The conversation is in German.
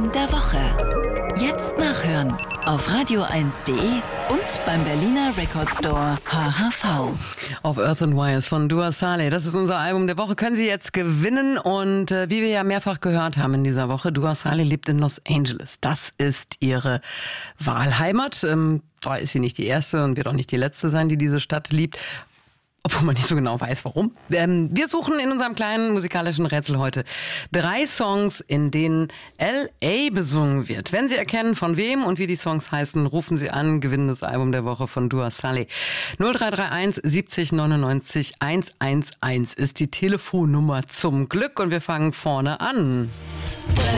Album der Woche. Jetzt nachhören auf radio1.de und beim Berliner Record Store HHV. Auf Earth and Wires von Dua Saleh. Das ist unser Album der Woche. Können Sie jetzt gewinnen. Und wie wir ja mehrfach gehört haben in dieser Woche, Dua Saleh lebt in Los Angeles. Das ist ihre Wahlheimat. Da ist sie nicht die erste und wird auch nicht die letzte sein, die diese Stadt liebt. Obwohl man nicht so genau weiß, warum. Wir suchen in unserem kleinen musikalischen Rätsel heute 3 Songs, in denen L.A. besungen wird. Wenn Sie erkennen, von wem und wie die Songs heißen, rufen Sie an. Gewinnen das Album der Woche von Dua Saleh. 0331 70 99 111 ist die Telefonnummer zum Glück. Und wir fangen vorne an.